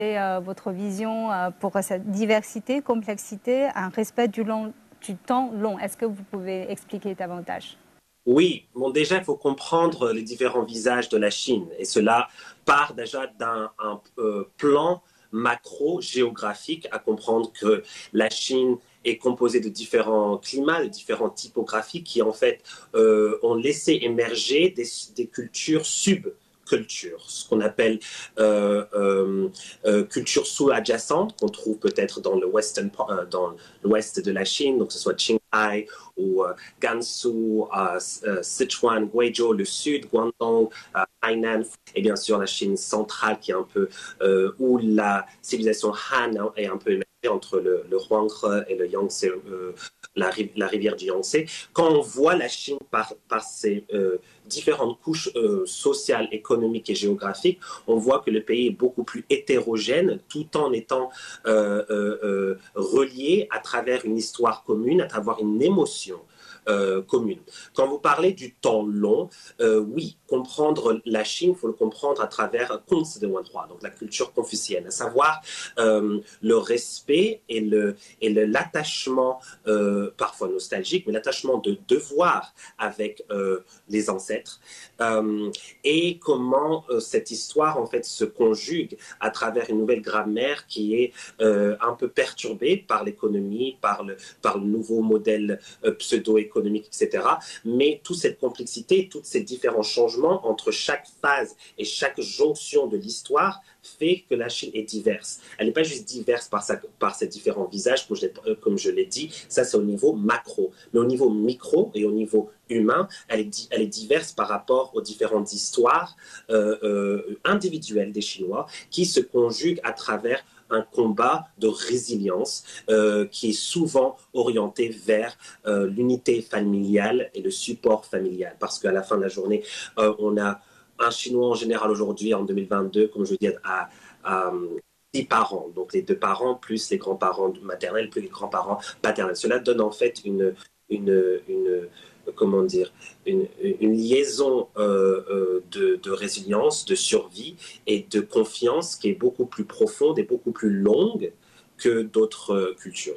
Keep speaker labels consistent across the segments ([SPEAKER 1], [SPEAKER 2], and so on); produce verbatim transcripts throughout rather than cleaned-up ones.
[SPEAKER 1] euh, votre vision euh, pour cette diversité, complexité, un respect du, long, du temps long. Est-ce que vous pouvez expliquer davantage?
[SPEAKER 2] Oui, bon, déjà, il faut comprendre les différents visages de la Chine. Et cela part déjà d'un un, euh, plan macro-géographique à comprendre que la Chine est composée de différents climats, de différentes typographies qui, en fait, euh, ont laissé émerger des, des cultures sub culture, ce qu'on appelle euh, euh, euh, culture sous-adjacente, qu'on trouve peut-être dans le western, euh, dans l'ouest de la Chine, donc que ce soit Qinghai ou euh, Gansu, euh, euh, Sichuan, Guizhou, le sud, Guangdong, euh, Hainan, et bien sûr la Chine centrale qui est un peu euh, où la civilisation Han hein, est un peu émergée entre le, le Huanghe et le Yangtze, euh, la, la, rivière du Yangtze. Quand on voit la Chine par, par ses euh, différentes couches euh, sociales, économiques et géographiques, on voit que le pays est beaucoup plus hétérogène tout en étant euh, euh, euh, relié à travers une histoire commune, à travers une émotion euh, commune. Quand vous parlez du temps long, euh, oui, comprendre la Chine, il faut le comprendre à travers Kunzi de Wanhua, donc la culture confucienne, à savoir euh, le respect et le et le l'attachement euh, parfois nostalgique, mais l'attachement de devoir avec euh, les ancêtres euh, et comment euh, cette histoire en fait se conjugue à travers une nouvelle grammaire qui est euh, un peu perturbée par l'économie, par le par le nouveau modèle euh, pseudo-économique, et cetera. Mais toute cette complexité, tous ces différents changements entre chaque phase et chaque jonction de l'histoire fait que la Chine est diverse. Elle n'est pas juste diverse par, sa, par ses différents visages, comme je, comme je l'ai dit, ça c'est au niveau macro. Mais au niveau micro et au niveau humain, elle est, elle est diverse par rapport aux différentes histoires euh, euh, individuelles des Chinois qui se conjuguent à travers un combat de résilience euh, qui est souvent orienté vers euh, l'unité familiale et le support familial. Parce qu'à la fin de la journée, euh, on a un Chinois en général aujourd'hui, en deux mille vingt-deux, comme je vous dis, à, à six parents. Donc les deux parents plus les grands-parents maternels plus les grands-parents paternels. Cela donne en fait une, une, une comment dire, une, une liaison euh, euh, de, de résilience, de survie et de confiance qui est beaucoup plus profonde et beaucoup plus longue que d'autres euh, cultures.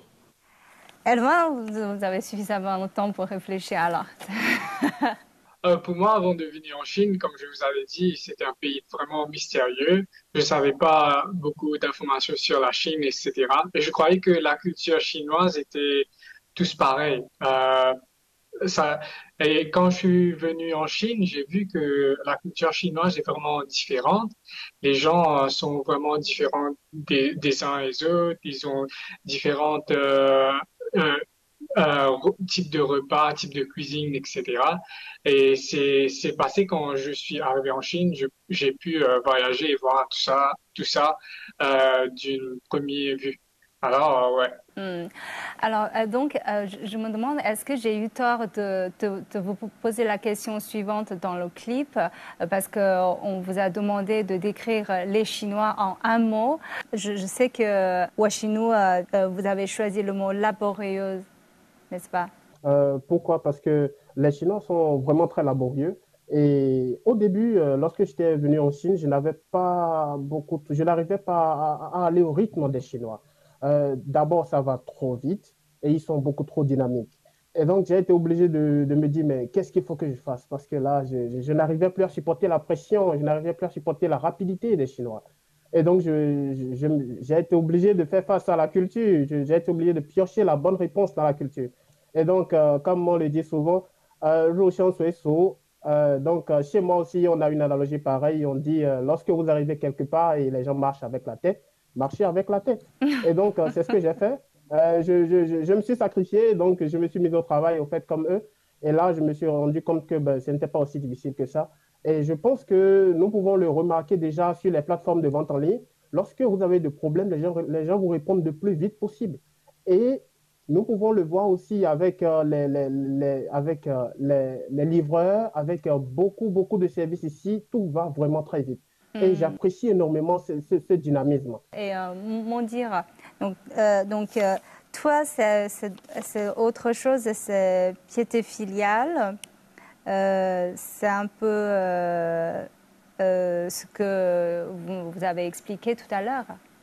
[SPEAKER 1] Elma, vous avez suffisamment de temps pour réfléchir alors.
[SPEAKER 3] Euh, pour moi, avant de venir en Chine, comme je vous avais dit, c'était un pays vraiment mystérieux. Je savais pas beaucoup d'informations sur la Chine, et cetera. Et je croyais que la culture chinoise était tous pareils. Euh, ça, et quand je suis venu en Chine, j'ai vu que la culture chinoise est vraiment différente. Les gens euh, sont vraiment différents des, des uns et des autres. Ils ont différentes euh, euh, euh, type de repas, type de cuisine, et cetera. Et c'est c'est passé quand je suis arrivé en Chine, je- j'ai pu euh, voyager et voir tout ça, tout ça euh, d'une première vue. Alors euh, ouais.
[SPEAKER 1] Hmm. Alors, euh, donc, euh, je, je me demande, est-ce que j'ai eu tort de, de, de vous poser la question suivante dans le clip, euh, parce qu'on vous a demandé de décrire les Chinois en un mot. Je, je sais que Washinu, euh, euh, vous avez choisi le mot laborieuse, n'est-ce pas?
[SPEAKER 4] Euh, pourquoi? Parce que les Chinois sont vraiment très laborieux. Et au début, euh, lorsque j'étais venu en Chine, je n'avais pas beaucoup, je n'arrivais pas à, à aller au rythme des Chinois. Euh, d'abord, ça va trop vite et ils sont beaucoup trop dynamiques. Et donc, j'ai été obligé de, de me dire, mais qu'est-ce qu'il faut que je fasse? Parce que là, je, je, je n'arrivais plus à supporter la pression, je n'arrivais plus à supporter la rapidité des Chinois. Et donc, je, je, je- j'ai été obligé de faire face à la culture, Je- j'ai été obligé de piocher la bonne réponse dans la culture. Et donc, euh, comme on le dit souvent, euh, euh, donc, euh, chez moi aussi, on a une analogie pareille. On dit, euh, lorsque vous arrivez quelque part et les gens marchent avec la tête, marchez avec la tête. Et donc, euh, c'est ce que j'ai fait. Euh, je, je, je, je me suis sacrifié, donc je me suis mis au travail, au fait, comme eux. Et là, je me suis rendu compte que ben, ce n'était pas aussi difficile que ça. Et je pense que nous pouvons le remarquer déjà sur les plateformes de vente en ligne. Lorsque vous avez des problèmes, les gens, les gens vous répondent le plus vite possible. Et nous pouvons le voir aussi avec, euh, les, les, les, avec euh, les, les livreurs, avec euh, beaucoup, beaucoup de services ici. Tout va vraiment très vite. Et
[SPEAKER 1] Hmm.
[SPEAKER 4] j'apprécie énormément ce, ce, ce dynamisme.
[SPEAKER 1] Et euh, mon dire, donc, euh, donc euh, toi, c'est autre chose, c'est piété filiale. Euh, c'est un peu euh, euh, ce que vous, vous avez expliqué tout à l'heure.